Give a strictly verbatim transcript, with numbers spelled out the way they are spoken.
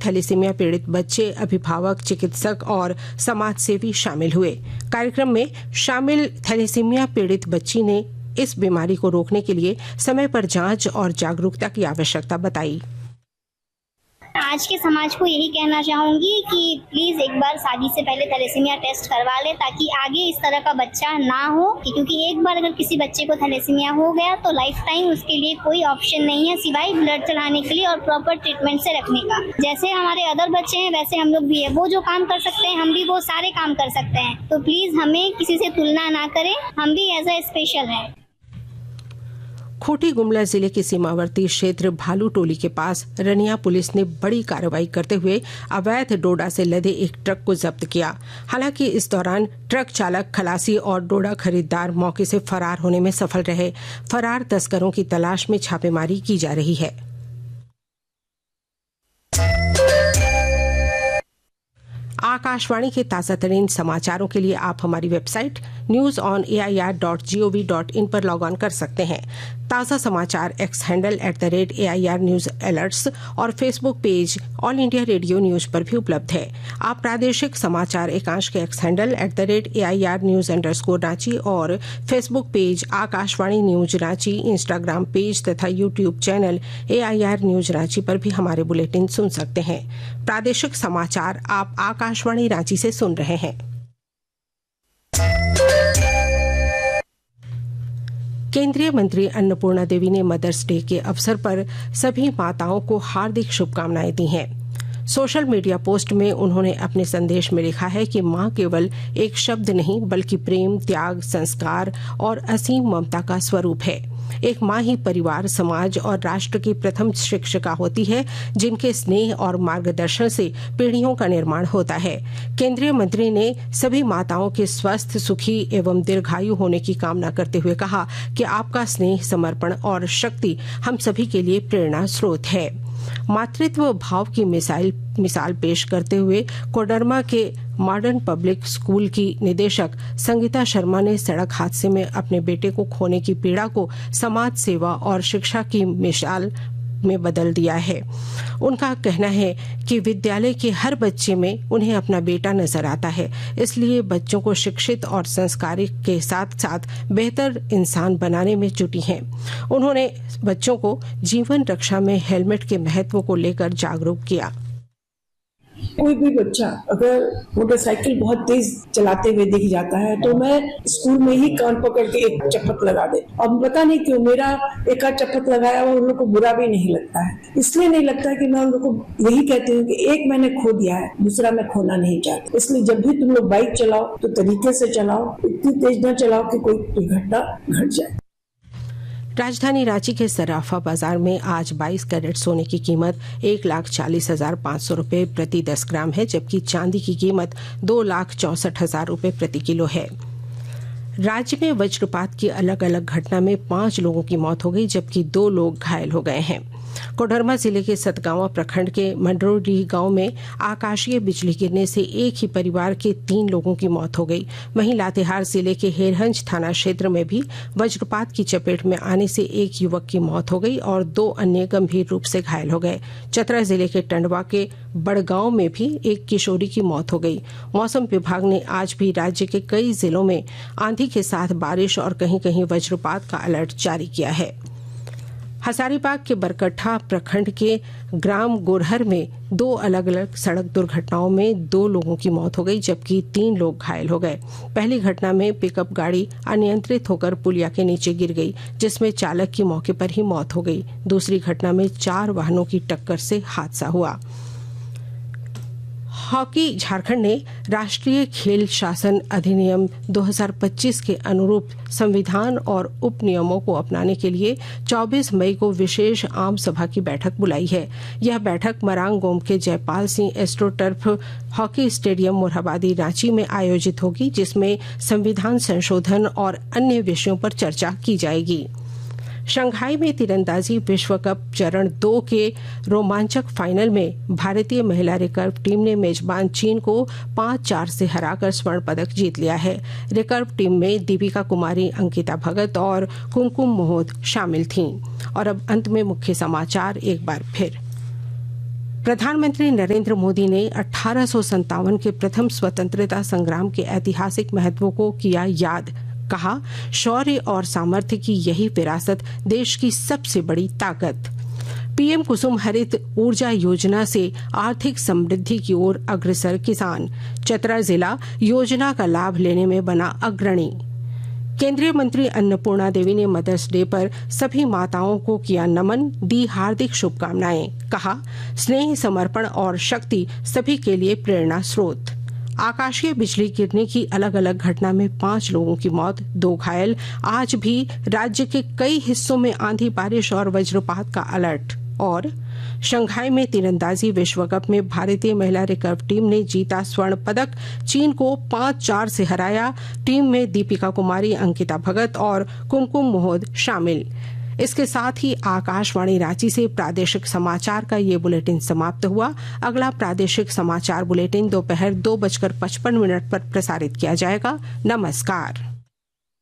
Thalassaemia पीड़ित बच्चे, अभिभावक, चिकित्सक और समाजसेवी शामिल हुए। कार्यक्रम में शामिल थैलेसीमिया पीड़ित बच्ची ने इस बीमारी को रोकने के लिए समय पर जांच और जागरूकता की आवश्यकता बताई। आज के समाज को यही कहना चाहूंगी कि प्लीज एक बार शादी से पहले थैलेसीमिया टेस्ट करवा ले, ताकि आगे इस तरह का बच्चा ना हो, क्योंकि एक बार अगर किसी बच्चे को थैलेसीमिया हो गया तो लाइफ टाइम उसके लिए कोई ऑप्शन नहीं है सिवाय ब्लड चढ़ाने के लिए और प्रॉपर ट्रीटमेंट से रखने का। जैसे हमारे अदर बच्चे हैं वैसे हम लोग भी है, वो जो काम कर सकते हैं हम भी वो सारे काम कर सकते हैं। तो प्लीज हमें किसी से तुलना ना करें, हम भी एज ए स्पेशल है। खूंटी गुमला जिले के सीमावर्ती क्षेत्र भालू टोली के पास रनिया पुलिस ने बड़ी कार्रवाई करते हुए अवैध डोडा से लदे एक ट्रक को जब्त किया। हालांकि इस दौरान ट्रक चालक, खलासी और डोडा खरीदार मौके से फरार होने में सफल रहे। फरार तस्करों की तलाश में छापेमारी की जा रही है। आकाशवाणी के ताजा तरीन समाचारों के लिए आप हमारी website news on A I R dot G O V dot in पर लॉग ऑन कर सकते हैं। ताज़ा समाचार x handle at the rate A I R news alerts और Facebook page all India radio news पर भी उपलब्ध है। आप प्रादेशिक समाचार एकांश के x handle at the rate A I R news underscore Ranchi और Facebook page Akashvani news Ranchi, Instagram page तथा YouTube channel A I R news Ranchi पर भी हमारे बुलेटिन सुन सकते हैं। प्रादेशिक समाचार आप आकाशवाणी रांची से सुन रहे हैं। केंद्रीय मंत्री अन्नपूर्णा देवी ने मदर्स डे के अवसर पर सभी माताओं को हार्दिक शुभकामनाएं दी हैं। सोशल मीडिया पोस्ट में उन्होंने अपने संदेश में लिखा है कि मां केवल एक शब्द नहीं बल्कि प्रेम, त्याग, संस्कार और असीम ममता का स्वरूप है। एक मां ही परिवार, समाज और राष्ट्र की प्रथम शिक्षिका होती है, जिनके स्नेह और मार्गदर्शन से पीढ़ियों का निर्माण होता है। केंद्रीय मंत्री ने सभी माताओं के स्वस्थ, सुखी एवं दीर्घायु होने की कामना करते हुए कहा कि आपका स्नेह, समर्पण और शक्ति हम सभी के लिए प्रेरणा स्रोत है। मातृत्व भाव की मिसाइल मिसाल पेश करते हुए कोडरमा के मॉडर्न पब्लिक स्कूल की निदेशक संगीता शर्मा ने सड़क हादसे में अपने बेटे को खोने की पीड़ा को समाज सेवा और शिक्षा की मिसाल में बदल दिया है। उनका कहना है कि विद्यालय के हर बच्चे में उन्हें अपना बेटा नजर आता है, इसलिए बच्चों को शिक्षित और संस्कारी के साथ साथ बेहतर इंसान बनाने में जुटी हैं। उन्होंने बच्चों को जीवन रक्षा में हेलमेट के महत्व को लेकर जागरूक किया। कोई भी बच्चा अगर मोटरसाइकिल बहुत तेज चलाते हुए दिख जाता है तो मैं स्कूल में ही कान पकड़ के एक चप्पत लगा दे। अब पता नहीं क्यों मेरा एक आध चप्पत लगाया हुआ उन लोग को बुरा भी नहीं लगता है। इसलिए नहीं लगता है कि मैं उन लोग को यही कहती हूँ कि एक मैंने खो दिया है, दूसरा मैं खोना नहीं चाहती। इसलिए जब भी तुम लोग बाइक चलाओ तो तरीके से चलाओ, इतनी तेज न चलाओ कि कोई दुर्घटना घट जाए। राजधानी रांची के सराफा बाजार में आज बाईस कैरेट सोने की कीमत एक लाख चालीस हजार पाँच सौ रूपये प्रति दस ग्राम है, जबकि चांदी की कीमत दो लाख चौसठ हजार रूपये प्रति किलो है। राज्य में वज्रपात की अलग अलग घटना में पांच लोगों की मौत हो गई, जबकि दो लोग घायल हो गए हैं। कोडरमा जिले के सतगावा प्रखंड के मंडरोडीह गांव में आकाशीय बिजली गिरने से एक ही परिवार के तीन लोगों की मौत हो गई। वहीं लातेहार जिले के हेरहंज थाना क्षेत्र में भी वज्रपात की चपेट में आने से एक युवक की मौत हो गई और दो अन्य गंभीर रूप से घायल हो गए। चतरा जिले के टंडवा के बड़गांव में भी एक किशोरी की मौत हो गई। मौसम विभाग ने आज भी राज्य के कई जिलों में आंधी के साथ बारिश और कहीं कहीं वज्रपात का अलर्ट जारी किया है। हजारीबाग के बरकट्ठा प्रखंड के ग्राम गोरहर में दो अलग अलग सड़क दुर्घटनाओं में दो लोगों की मौत हो गई, जबकि तीन लोग घायल हो गए। पहली घटना में पिकअप गाड़ी अनियंत्रित होकर पुलिया के नीचे गिर गई, जिसमें चालक की मौके पर ही मौत हो गई। दूसरी घटना में चार वाहनों की टक्कर से हादसा हुआ। हॉकी झारखंड ने राष्ट्रीय खेल शासन अधिनियम दो हज़ार पच्चीस के अनुरूप संविधान और उप नियमों को अपनाने के लिए चौबीस मई को विशेष आम सभा की बैठक बुलाई है। यह बैठक मरांगगोम के Jaipal Singh astroturf hockey stadium Morhabadi Ranchi में आयोजित होगी, जिसमें संविधान संशोधन और अन्य विषयों पर चर्चा की जाएगी। शंघाई में तीरंदाजी विश्व कप चरण दो के रोमांचक फाइनल में भारतीय महिला रिकर्व टीम ने मेजबान चीन को पांच चार से हराकर स्वर्ण पदक जीत लिया है। रिकर्व टीम में दीपिका कुमारी, अंकिता भगत और कुमकुम मोहत शामिल थीं। और अब अंत में मुख्य समाचार एक बार फिर। प्रधानमंत्री नरेंद्र मोदी ने अठारह सौ संतावन के प्रथम स्वतंत्रता संग्राम के ऐतिहासिक महत्व को किया याद। कहा, शौर्य और सामर्थ्य की यही विरासत देश की सबसे बड़ी ताकत। पीएम कुसुम हरित ऊर्जा योजना से आर्थिक समृद्धि की ओर अग्रसर किसान। चतरा जिला योजना का लाभ लेने में बना अग्रणी। केंद्रीय मंत्री अन्नपूर्णा देवी ने मदर्स डे पर सभी माताओं को किया नमन, दी हार्दिक शुभकामनाएं। कहा, स्नेह, समर्पण और शक्ति सभी के लिए प्रेरणा स्रोत। आकाशीय बिजली गिरने की अलग अलग घटना में पांच लोगों की मौत, दो घायल। आज भी राज्य के कई हिस्सों में आंधी, बारिश और वज्रपात का अलर्ट। और शंघाई में तीरंदाजी विश्व कप में भारतीय महिला रिकर्व टीम ने जीता स्वर्ण पदक, चीन को पांच चार से हराया। टीम में दीपिका कुमारी, अंकिता भगत और कुमकुम मोहद शामिल। इसके साथ ही आकाशवाणी रांची से प्रादेशिक समाचार का ये बुलेटिन समाप्त हुआ। अगला प्रादेशिक समाचार बुलेटिन दोपहर दो बजकर पचपन मिनट पर प्रसारित किया जाएगा। नमस्कार।